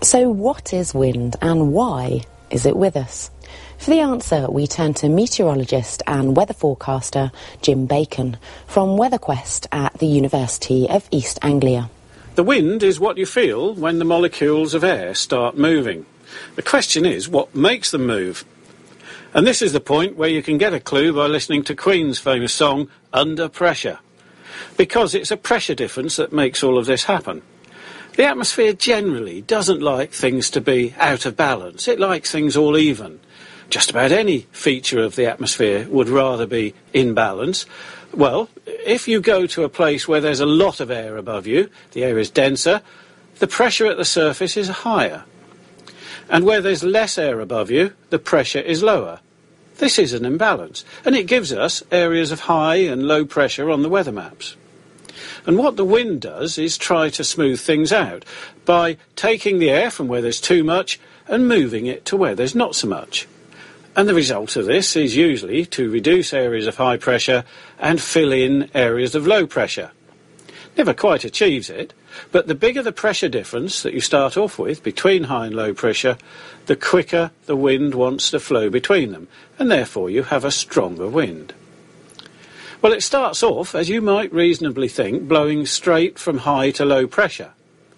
So what is wind and why is it with us? For the answer, we turn to meteorologist and weather forecaster Jim Bacon from WeatherQuest at the University of East Anglia. The wind is what you feel when the molecules of air start moving. The question is, what makes them move? And this is the point where you can get a clue by listening to Queen's famous song, Under Pressure. Because it's a pressure difference that makes all of this happen. The atmosphere generally doesn't like things to be out of balance. It likes things all even. Just about any feature of the atmosphere would rather be in balance. Well, if you go to a place where there's a lot of air above you, the air is denser, the pressure at the surface is higher. And where there's less air above you, the pressure is lower. This is an imbalance, and it gives us areas of high and low pressure on the weather maps. And what the wind does is try to smooth things out by taking the air from where there's too much and moving it to where there's not so much. And the result of this is usually to reduce areas of high pressure and fill in areas of low pressure. Never quite achieves it, but the bigger the pressure difference that you start off with between high and low pressure, the quicker the wind wants to flow between them, and therefore you have a stronger wind. Well, it starts off, as you might reasonably think, blowing straight from high to low pressure.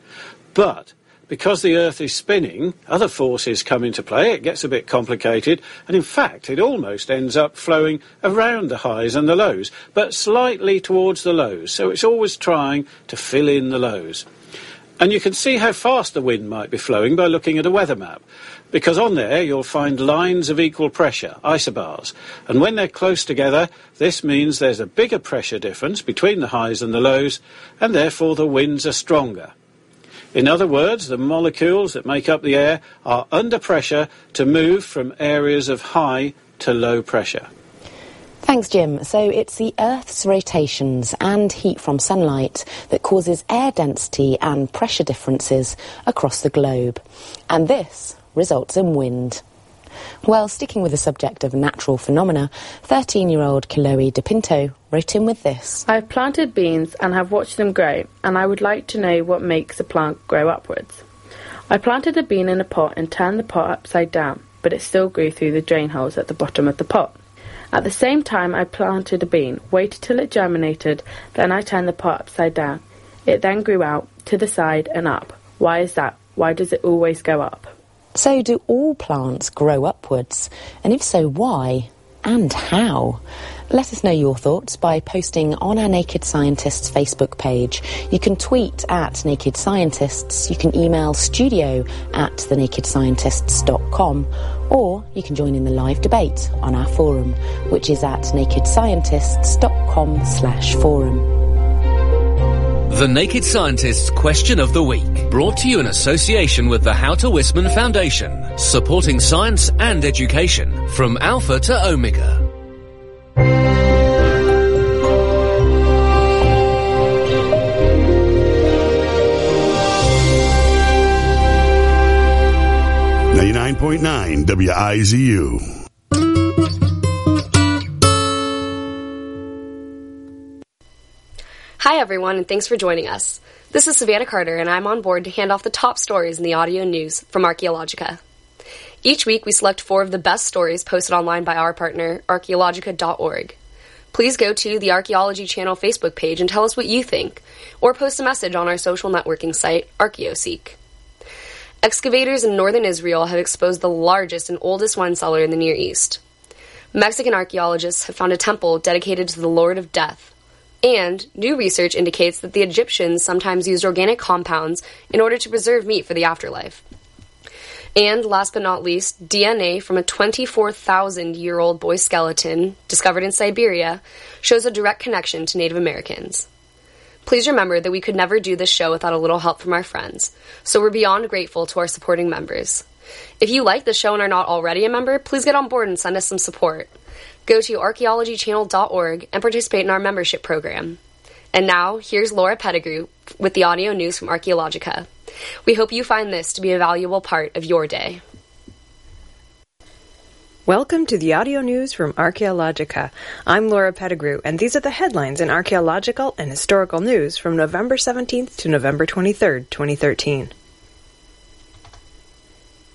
But because the Earth is spinning, other forces come into play, it gets a bit complicated, and in fact it almost ends up flowing around the highs and the lows, but slightly towards the lows, so it's always trying to fill in the lows. And you can see how fast the wind might be flowing by looking at a weather map, because on there you'll find lines of equal pressure, isobars, and when they're close together, this means there's a bigger pressure difference between the highs and the lows, and therefore the winds are stronger. In other words, the molecules that make up the air are under pressure to move from areas of high to low pressure. Thanks, Jim. So it's the Earth's rotations and heat from sunlight that causes air density and pressure differences across the globe. And this results in wind. Well, sticking with the subject of natural phenomena, 13-year-old Chloe DePinto wrote in with this. I've planted beans and have watched them grow, and I would like to know what makes a plant grow upwards. I planted a bean in a pot and turned the pot upside down, but it still grew through the drain holes at the bottom of the pot. At the same time I planted a bean, waited till it germinated, then I turned the pot upside down. It then grew out, to the side and up. Why is that? Why does it always go up? So do all plants grow upwards? And if so, why? And how? Let us know your thoughts by posting on our Naked Scientists Facebook page. You can tweet at Naked Scientists, you can email studio@thenakedscientists.com, or you can join in the live debate on our forum, which is at nakedscientists.com/forum. The Naked Scientists Question of the Week, brought to you in association with the Houter Wisman Foundation, supporting science and education from Alpha to Omega. .9 WIZU. Hi everyone, and thanks for joining us. This is Savannah Carter, and I'm on board to hand off the top stories in the audio news from Archaeologica. Each week we select 4 of the best stories posted online by our partner, archaeologica.org. Please go to the Archaeology Channel Facebook page and tell us what you think, or post a message on our social networking site, Archaeoseek. Excavators in northern Israel have exposed the largest and oldest wine cellar in the Near East. Mexican archaeologists have found a temple dedicated to the Lord of Death. And new research indicates that the Egyptians sometimes used organic compounds in order to preserve meat for the afterlife. And last but not least, DNA from a 24,000-year-old boy skeleton discovered in Siberia shows a direct connection to Native Americans. Please remember that we could never do this show without a little help from our friends, so we're beyond grateful to our supporting members. If you like the show and are not already a member, please get on board and send us some support. Go to archaeologychannel.org and participate in our membership program. And now, here's Laura Pettigrew with the audio news from Archaeologica. We hope you find this to be a valuable part of your day. Welcome to the audio news from Archaeologica. I'm Laura Pettigrew, and these are the headlines in archaeological and historical news from November 17th to November 23rd, 2013.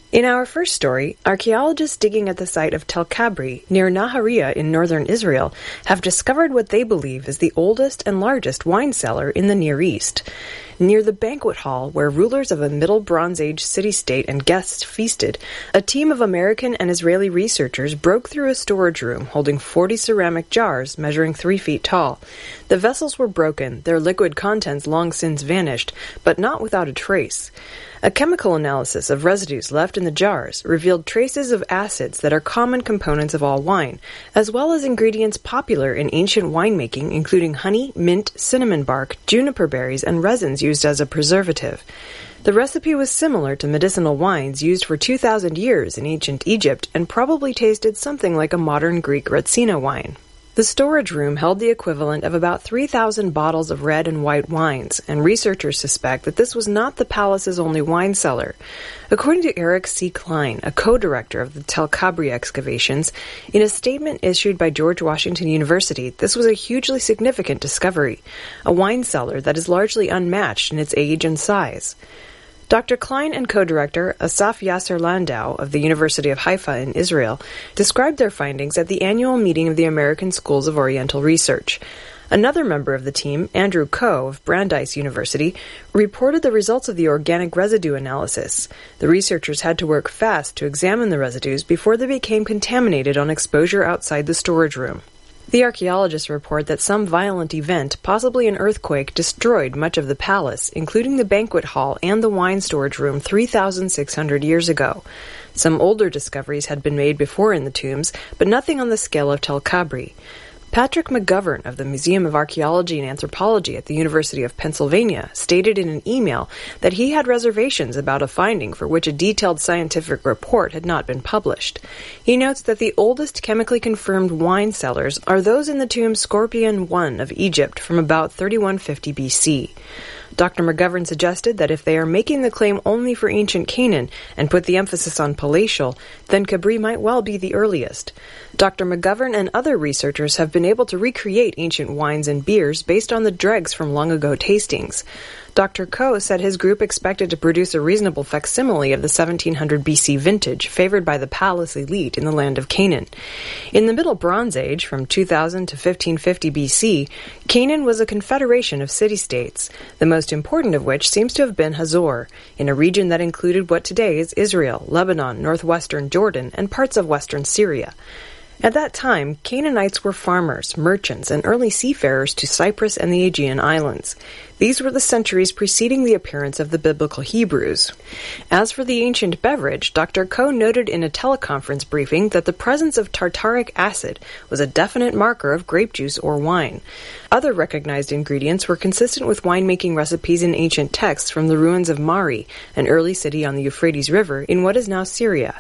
In our first story, archaeologists digging at the site of Tel Kabri, near Nahariya in northern Israel, have discovered what they believe is the oldest and largest wine cellar in the Near East. Near the banquet hall, where rulers of a Middle Bronze Age city-state and guests feasted, a team of American and Israeli researchers broke through a storage room holding 40 ceramic jars measuring 3 feet tall. The vessels were broken, their liquid contents long since vanished, but not without a trace. A chemical analysis of residues left in the jars revealed traces of acids that are common components of all wine, as well as ingredients popular in ancient winemaking, including honey, mint, cinnamon bark, juniper berries, and resins used as a preservative. The recipe was similar to medicinal wines used for 2,000 years in ancient Egypt and probably tasted something like a modern Greek Retsina wine. The storage room held the equivalent of about 3,000 bottles of red and white wines, and researchers suspect that this was not the palace's only wine cellar. According to Eric C. Klein, a co-director of the Tel Kabri excavations, in a statement issued by George Washington University, this was a hugely significant discovery, a wine cellar that is largely unmatched in its age and size. Dr. Klein and co-director Asaf Yasser Landau of the University of Haifa in Israel described their findings at the annual meeting of the American Schools of Oriental Research. Another member of the team, Andrew Coe of Brandeis University, reported the results of the organic residue analysis. The researchers had to work fast to examine the residues before they became contaminated on exposure outside the storage room. The archaeologists report that some violent event, possibly an earthquake, destroyed much of the palace, including the banquet hall and the wine storage room 3,600 years ago. Some older discoveries had been made before in the tombs, but nothing on the scale of Tel Kabri. Patrick McGovern of the Museum of Archaeology and Anthropology at the University of Pennsylvania stated in an email that he had reservations about a finding for which a detailed scientific report had not been published. He notes that the oldest chemically confirmed wine cellars are those in the tomb Scorpion I of Egypt from about 3150 BC. Dr. McGovern suggested that if they are making the claim only for ancient Canaan and put the emphasis on palatial, then Kabri might well be the earliest. Dr. McGovern and other researchers have been able to recreate ancient wines and beers based on the dregs from long-ago tastings. Dr. Coe said his group expected to produce a reasonable facsimile of the 1700 BC vintage favored by the palace elite in the land of Canaan. In the Middle Bronze Age, from 2000 to 1550 BC, Canaan was a confederation of city-states, the most important of which seems to have been Hazor, in a region that included what today is Israel, Lebanon, northwestern Jordan, and parts of western Syria. At that time, Canaanites were farmers, merchants, and early seafarers to Cyprus and the Aegean Islands. These were the centuries preceding the appearance of the biblical Hebrews. As for the ancient beverage, Dr. Coe noted in a teleconference briefing that the presence of tartaric acid was a definite marker of grape juice or wine. Other recognized ingredients were consistent with winemaking recipes in ancient texts from the ruins of Mari, an early city on the Euphrates River in what is now Syria.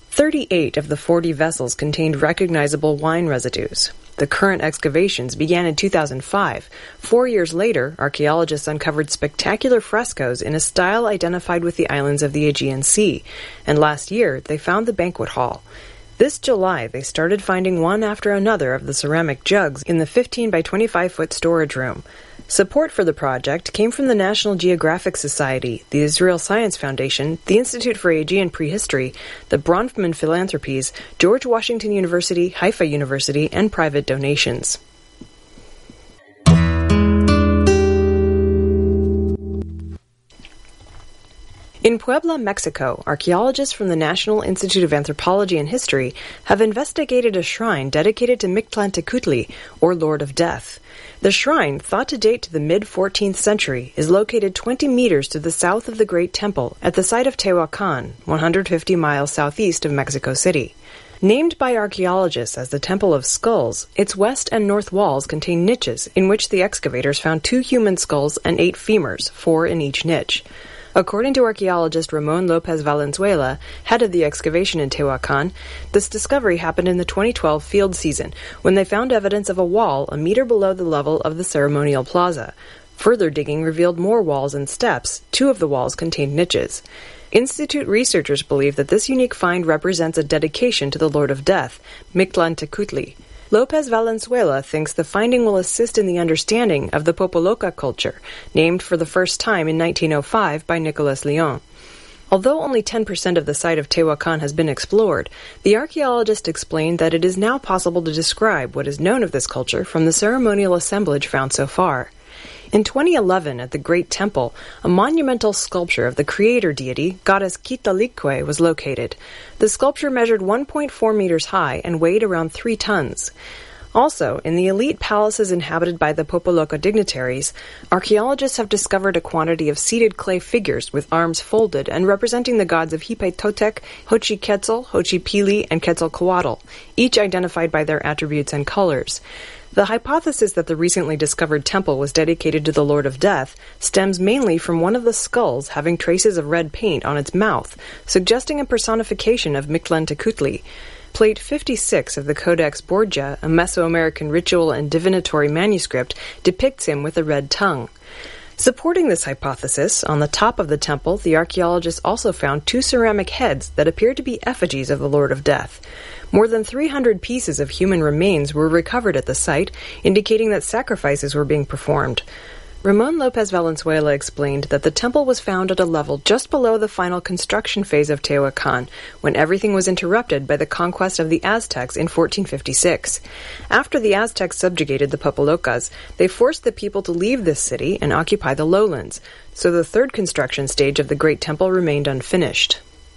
38 of the 40 vessels contained recognizable wine residues. The current excavations began in 2005. 4 years later, archaeologists uncovered spectacular frescoes in a style identified with the islands of the Aegean Sea, and last year they found the banquet hall. This July, they started finding one after another of the ceramic jugs in the 15 by 25-foot storage room. Support for the project came from the National Geographic Society, the Israel Science Foundation, the Institute for Aegean Prehistory, the Bronfman Philanthropies, George Washington University, Haifa University, and private donations. In Puebla, Mexico, archaeologists from the National Institute of Anthropology and History have investigated a shrine dedicated to Mictlantecutli, or Lord of Death. The shrine, thought to date to the mid-14th century, is located 20 meters to the south of the Great Temple at the site of Tehuacan, 150 miles southeast of Mexico City. Named by archaeologists as the Temple of Skulls, its west and north walls contain niches in which the excavators found 2 human skulls and 8 femurs, 4 in each niche. According to archaeologist Ramon Lopez Valenzuela, head of the excavation in Tehuacan, this discovery happened in the 2012 field season, when they found evidence of a wall a meter below the level of the ceremonial plaza. Further digging revealed more walls and steps. 2 of the walls contained niches. Institute researchers believe that this unique find represents a dedication to the Lord of Death, Mictlantecutli. Lopez Valenzuela thinks the finding will assist in the understanding of the Popoloca culture, named for the first time in 1905 by Nicolas Leon. Although only 10% of the site of Tehuacan has been explored, the archaeologist explained that it is now possible to describe what is known of this culture from the ceremonial assemblage found so far. In 2011, at the Great Temple, a monumental sculpture of the creator deity, goddess Quitaliqui, was located. The sculpture measured 1.4 meters high and weighed around 3 tons. Also, in the elite palaces inhabited by the Popoloca dignitaries, archaeologists have discovered a quantity of seated clay figures with arms folded and representing the gods of Hipetotec, Xochiquetzal, Xochipilli, and Quetzalcoatl, each identified by their attributes and colors. The hypothesis that the recently discovered temple was dedicated to the Lord of Death stems mainly from one of the skulls having traces of red paint on its mouth, suggesting a personification of Mictlantecutli. Plate 56 of the Codex Borgia, a Mesoamerican ritual and divinatory manuscript, depicts him with a red tongue. Supporting this hypothesis, on the top of the temple, the archaeologists also found 2 ceramic heads that appear to be effigies of the Lord of Death. More than 300 pieces of human remains were recovered at the site, indicating that sacrifices were being performed. Ramon Lopez Valenzuela explained that the temple was found at a level just below the final construction phase of Tehuacan, when everything was interrupted by the conquest of the Aztecs in 1456. After the Aztecs subjugated the Popolocas, they forced the people to leave this city and occupy the lowlands, so the third construction stage of the Great Temple remained unfinished.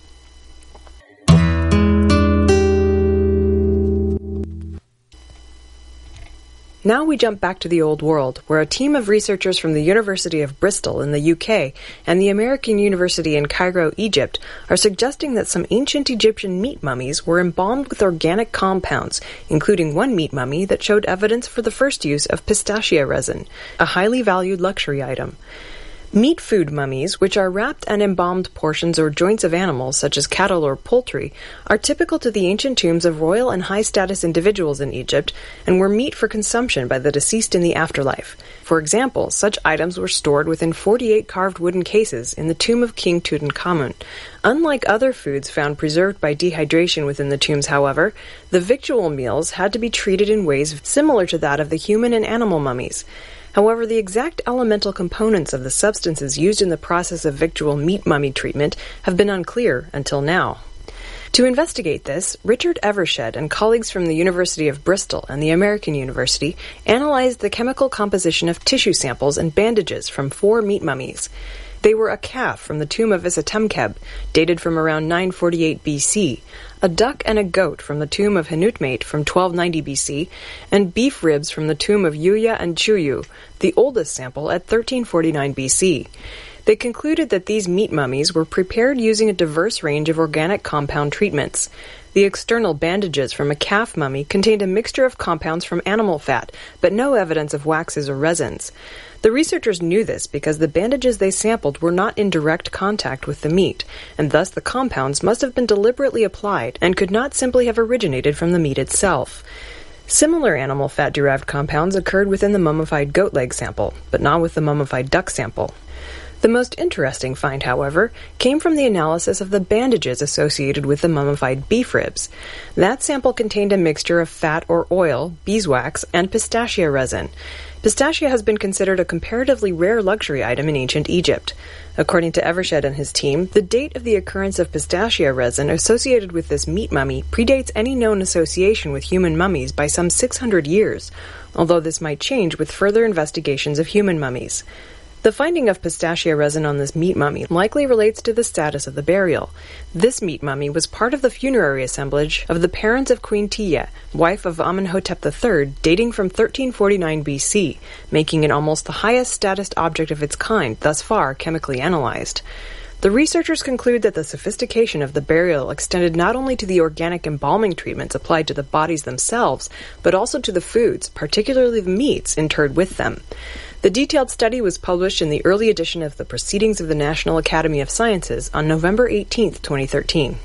Now we jump back to the Old World, where a team of researchers from the University of Bristol in the UK and the American University in Cairo, Egypt, are suggesting that some ancient Egyptian meat mummies were embalmed with organic compounds, including one meat mummy that showed evidence for the first use of pistachia resin, a highly valued luxury item. Meat food mummies, which are wrapped and embalmed portions or joints of animals such as cattle or poultry, are typical to the ancient tombs of royal and high-status individuals in Egypt and were meat for consumption by the deceased in the afterlife. For example, such items were stored within 48 carved wooden cases in the tomb of King Tutankhamun. Unlike other foods found preserved by dehydration within the tombs, however, the victual meals had to be treated in ways similar to that of the human and animal mummies. However, the exact elemental components of the substances used in the process of victual meat mummy treatment have been unclear until now. To investigate this, Richard Evershed and colleagues from the University of Bristol and the American University analyzed the chemical composition of tissue samples and bandages from 4 meat mummies. They were a calf from the tomb of Isitemkeb, dated from around 948 BC, a duck and a goat from the tomb of Henutmate from 1290 BC, and beef ribs from the tomb of Yuya and Chuyu, the oldest sample at 1349 BC. They concluded that these meat mummies were prepared using a diverse range of organic compound treatments. The external bandages from a calf mummy contained a mixture of compounds from animal fat, but no evidence of waxes or resins. The researchers knew this because the bandages they sampled were not in direct contact with the meat, and thus the compounds must have been deliberately applied and could not simply have originated from the meat itself. Similar animal fat-derived compounds occurred within the mummified goat leg sample, but not with the mummified duck sample. The most interesting find, however, came from the analysis of the bandages associated with the mummified beef ribs. That sample contained a mixture of fat or oil, beeswax, and pistachia resin. Pistachia has been considered a comparatively rare luxury item in ancient Egypt. According to Evershed and his team, the date of the occurrence of pistachia resin associated with this meat mummy predates any known association with human mummies by some 600 years, although this might change with further investigations of human mummies. The finding of pistachia resin on this meat mummy likely relates to the status of the burial. This meat mummy was part of the funerary assemblage of the parents of Queen Tiye, wife of Amenhotep III, dating from 1349 BC, making it almost the highest status object of its kind thus far chemically analyzed. The researchers conclude that the sophistication of the burial extended not only to the organic embalming treatments applied to the bodies themselves, but also to the foods, particularly the meats, interred with them. The detailed study was published in the early edition of the Proceedings of the National Academy of Sciences on November 18, 2013.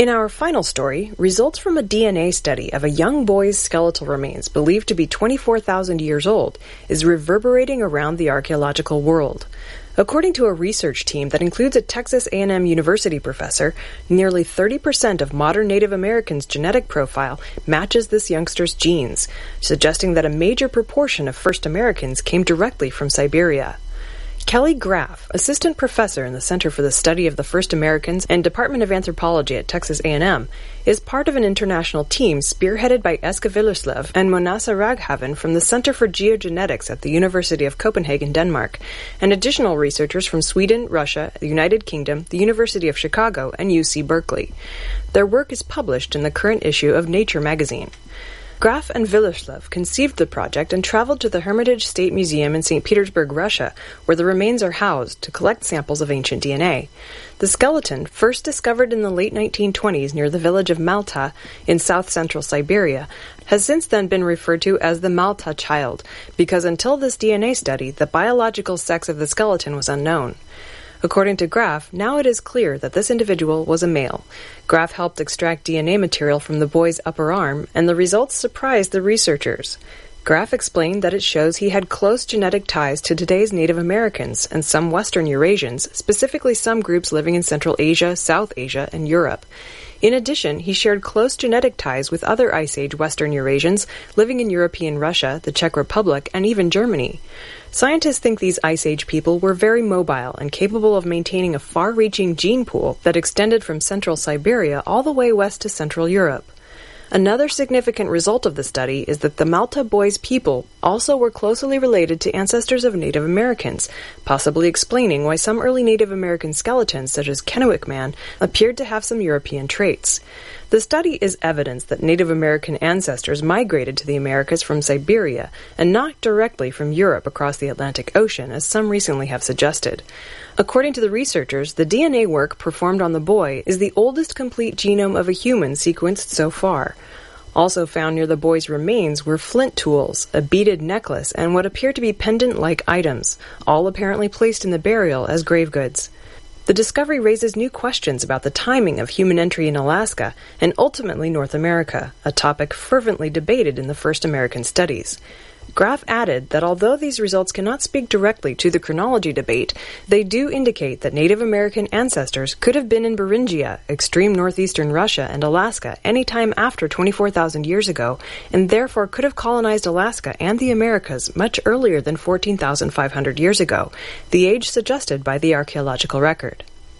In our final story, results from a DNA study of a young boy's skeletal remains believed to be 24,000 years old is reverberating around the archaeological world. According to a research team that includes a Texas A&M University professor, nearly 30% of modern Native Americans' genetic profile matches this youngster's genes, suggesting that a major proportion of first Americans came directly from Siberia. Kelly Graff, assistant professor in the Center for the Study of the First Americans and Department of Anthropology at Texas A&M, is part of an international team spearheaded by Eske Villerslev and Monasa Raghaven from the Center for Geogenetics at the University of Copenhagen, Denmark, and additional researchers from Sweden, Russia, the United Kingdom, the University of Chicago, and UC Berkeley. Their work is published in the current issue of Nature magazine. Graff and Villerslev conceived the project and traveled to the Hermitage State Museum in St. Petersburg, Russia, where the remains are housed, to collect samples of ancient DNA. The skeleton, first discovered in the late 1920s near the village of Malta in south-central Siberia, has since then been referred to as the Malta child, because until this DNA study, the biological sex of the skeleton was unknown. According to Graff, now it is clear that this individual was a male. Graff helped extract DNA material from the boy's upper arm, and the results surprised the researchers. Graff explained that it shows he had close genetic ties to today's Native Americans and some Western Eurasians, specifically some groups living in Central Asia, South Asia, and Europe. In addition, he shared close genetic ties with other Ice Age Western Eurasians living in European Russia, the Czech Republic, and even Germany. Scientists think these Ice Age people were very mobile and capable of maintaining a far-reaching gene pool that extended from central Siberia all the way west to Central Europe. Another significant result of the study is that the Malta boys' people also were closely related to ancestors of Native Americans, possibly explaining why some early Native American skeletons, such as Kennewick Man, appeared to have some European traits. The study is evidence that Native American ancestors migrated to the Americas from Siberia and not directly from Europe across the Atlantic Ocean, as some recently have suggested. According to the researchers, the DNA work performed on the boy is the oldest complete genome of a human sequenced so far. Also found near the boy's remains were flint tools, a beaded necklace, and what appear to be pendant-like items, all apparently placed in the burial as grave goods. The discovery raises new questions about the timing of human entry in Alaska and ultimately North America, a topic fervently debated in the first American studies. Graff added that although these results cannot speak directly to the chronology debate, they do indicate that Native American ancestors could have been in Beringia, extreme northeastern Russia, and Alaska any time after 24,000 years ago, and therefore could have colonized Alaska and the Americas much earlier than 14,500 years ago, the age suggested by the archaeological record.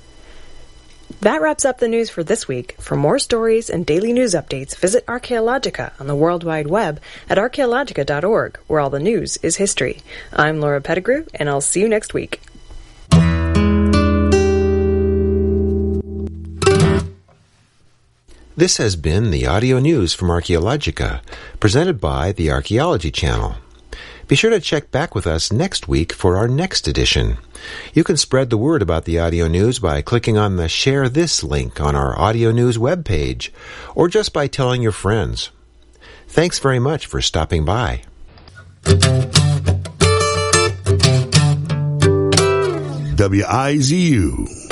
That wraps up the news for this week. For more stories and daily news updates, visit Archaeologica on the World Wide Web at archaeologica.org, where all the news is history. I'm Laura Pettigrew, and I'll see you next week. This has been the audio news from Archaeologica, presented by the Archaeology Channel. Be sure to check back with us next week for our next edition. You can spread the word about the audio news by clicking on the Share This link on our audio news webpage, or just by telling your friends. Thanks very much for stopping by. WIZU